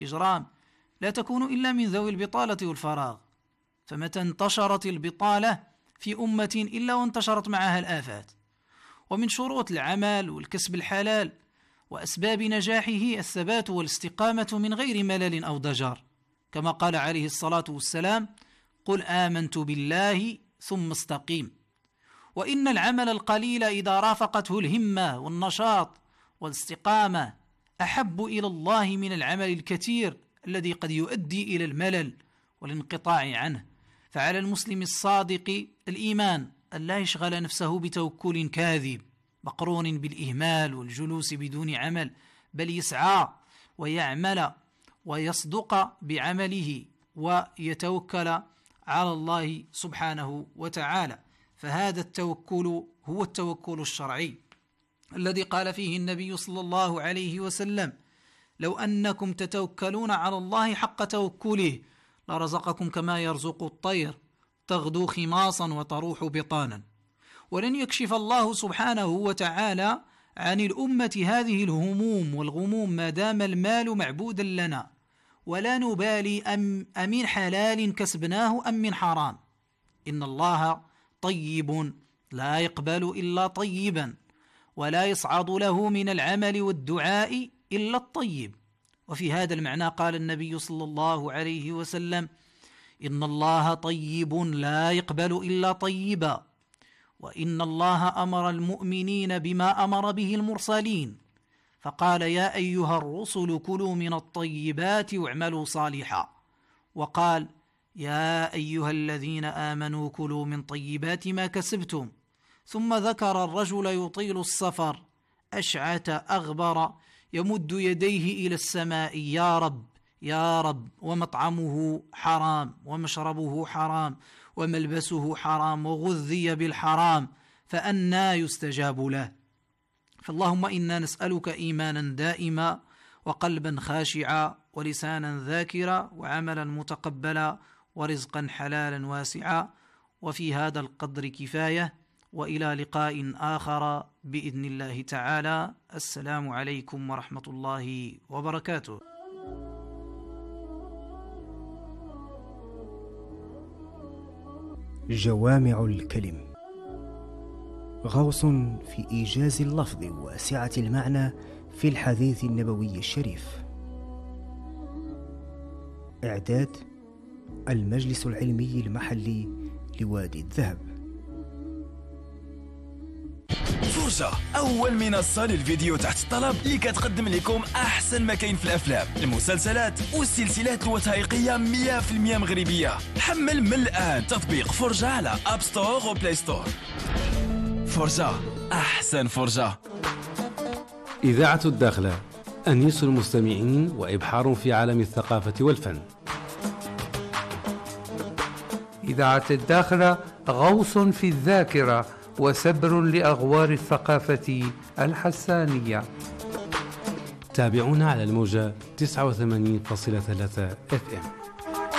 والإجرام لا تكون إلا من ذوي البطالة والفراغ، فمتى انتشرت البطالة في أمة إلا وانتشرت معها الآفات. ومن شروط العمل والكسب الحلال وأسباب نجاحه الثبات والاستقامة من غير ملل أو ضجر، كما قال عليه الصلاة والسلام: قل آمنت بالله ثم استقيم. وإن العمل القليل إذا رافقته الهمة والنشاط والاستقامة أحب إلى الله من العمل الكثير الذي قد يؤدي إلى الملل والانقطاع عنه. فعلى المسلم الصادق الإيمان أن لا يشغل نفسه بتوكل كاذب مقرون بالإهمال والجلوس بدون عمل، بل يسعى ويعمل ويصدق بعمله ويتوكل على الله سبحانه وتعالى. فهذا التوكل هو التوكل الشرعي الذي قال فيه النبي صلى الله عليه وسلم: لو أنكم تتوكلون على الله حق توكله لرزقكم كما يرزق الطير تغدو خماصا وتروح بطانا. ولن يكشف الله سبحانه وتعالى عن الأمة هذه الهموم والغموم ما دام المال معبودا لنا، ولا نبالي أمن حلال كسبناه أم من حرام. إن الله طيب لا يقبل إلا طيبا، ولا يصعد له من العمل والدعاء إلا الطيب. وفي هذا المعنى قال النبي صلى الله عليه وسلم: إن الله طيب لا يقبل إلا طيبا، وإن الله أمر المؤمنين بما أمر به المرسلين، فقال: يا أيها الرسل كلوا من الطيبات واعملوا صالحا، وقال: يا أيها الذين آمنوا كلوا من طيبات ما كسبتم. ثم ذكر الرجل يطيل السفر أشعث أغبر يمد يديه إلى السماء: يا رب يا رب، ومطعمه حرام ومشربه حرام وملبسه حرام وغذي بالحرام، فأنى يستجاب له. فاللهم إنا نسألك إيمانا دائما وقلبا خاشعا ولسانا ذاكرا وعملا متقبلا ورزقا حلالا واسعا. وفي هذا القدر كفاية، وإلى لقاء آخر بإذن الله تعالى. السلام عليكم ورحمة الله وبركاته. جوامع الكلم، غوص في إيجاز اللفظ وسعة المعنى في الحديث النبوي الشريف. إعداد المجلس العلمي المحلي لوادي الذهب. فرجة، أول منصة للفيديو تحت الطلب اللي كتقدم لكم أحسن ما كاين في الأفلام، المسلسلات والسلسلات الوثائقية 100% مغربية. حمل من الآن تطبيق فرجة على أب ستور وبلاي ستور. فرجة، أحسن فرجة. إذاعة الداخلة، أنيس المستمعين وإبحار في عالم الثقافة والفن. إذاعة الداخلة، غوص في الذاكرة وسبر لأغوار الثقافة الحسانية. تابعونا على الموجة 89.3 FM.